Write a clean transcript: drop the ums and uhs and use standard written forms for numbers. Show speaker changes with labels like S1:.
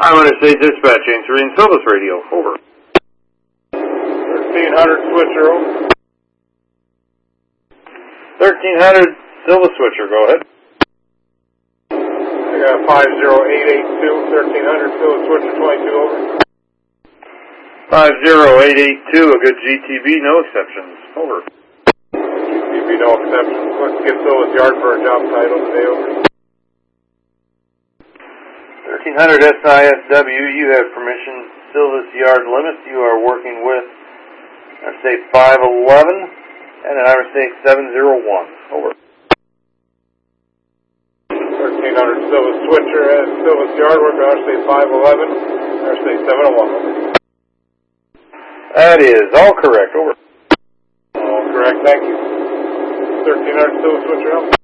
S1: I'm going to say dispatch answering Silvis radio. Over.
S2: 1300 switcher. Over.
S1: 1300 Silvis switcher. Go ahead.
S2: I got 50882. 1300 Silvis switcher 22. Over.
S1: 50882. A good GTB. No exceptions. Over.
S2: GTB. No exceptions. Let's get Silvis Yard for a job title today. Over.
S1: 1300 SISW, you have permission. Silvis Yard limit, you are working with Interstate 511 and an Interstate 701. Over.
S2: 1300 Silvis switcher at Silvis Yard, working Interstate 511, Interstate 701.
S1: That is all correct. Over.
S2: All correct, thank you. 1300 Silvis switcher out.